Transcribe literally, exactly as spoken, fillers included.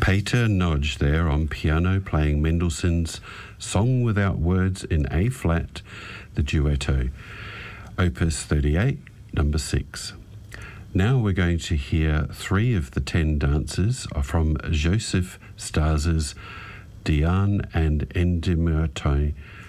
Peter Nodge there on piano playing Mendelssohn's Song Without Words in A flat, the duetto, opus thirty-eight, number six. Now we're going to hear three of the ten dances from Joseph Stas's Diane and Endymion